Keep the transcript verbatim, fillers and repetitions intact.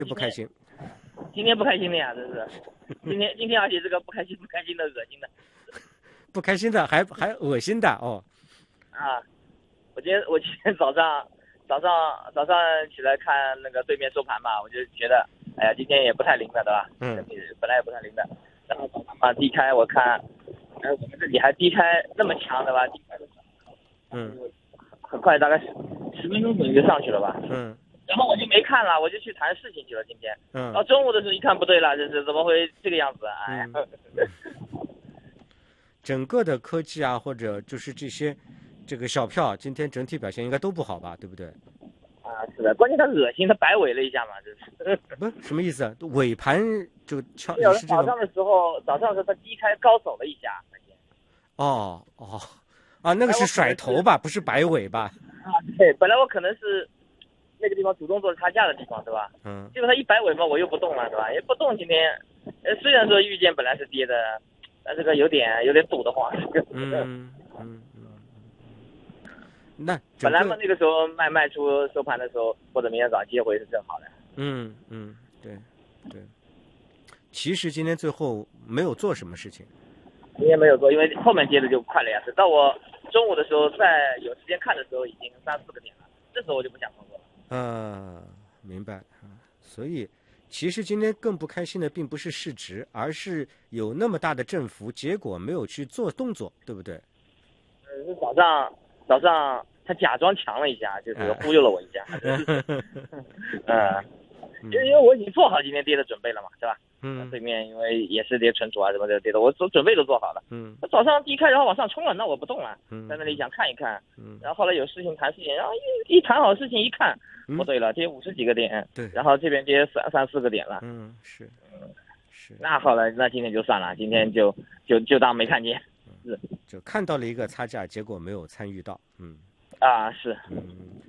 不开心。 今天不开心的呀，这是。今天今天而且这个不开心不开心的恶心的。 不开心的还还恶心的哦。 啊，我今天我今天早上早上早上起来看那个对面收盘嘛，我就觉得，哎呀，今天也不太灵的，对吧？ 嗯。 本来也不太灵的，然后早上嘛低开我看，哎，我们这里还低开那么强的吧？低开的少。 嗯。 很快，大概十十分钟左右就上去了吧？ 嗯。 然后我就没看了，我就去谈事情去了。今天， 嗯。 到中午的时候一看不对了，这是怎么会这个样子？哎呀。嗯整个的科技啊，或者就是这些，这个小票，今天整体表现应该都不好吧，对不对？ 啊，是的，关键他恶心，他摆尾了一下嘛，这是。 不是什么意思？尾盘就敲。 有早上的时候，早上的时候他低开高走了一下。 哦哦，啊，那个是甩头吧，不是摆尾吧？ 啊，对，本来我可能是那个地方主动做差价的地方，对吧？ 嗯。 结果他一摆尾嘛，我又不动了，对吧？也不动，今天，呃，虽然说预见本来是跌的。但这个有点有点堵得慌。 嗯嗯嗯嗯。那本来嘛，那个时候卖卖出收盘的时候，或者明天早上接回是正好的。 嗯嗯，对对。其实今天最后没有做什么事情。 今天没有做，因为后面接的就快了呀。等到我中午的时候，在有时间看的时候，已经三四个点了，这时候我就不想操作了。 嗯，明白。所以。其实今天更不开心的并不是市值，而是有那么大的振幅，结果没有去做动作，对不对？ 呃，是早上早上他假装强了一下，就是忽悠了我一下。嗯，因为因为我已经做好今天跌的准备了嘛，是吧？嗯。对面因为也是跌存储啊什么的跌的，我都准备都做好了。嗯。早上低开然后往上冲了，那我不动了，在那里想看一看。嗯。然后后来有事情谈事情，然后一一谈好事情一看。不对了，跌五十几个点， 对， 然后这边跌三三四个点了， 嗯，是，是， 那后来那今天就算了，今天就就就当没看见，是， 就看到了一个差价，结果没有参与到，嗯， 啊是， 嗯。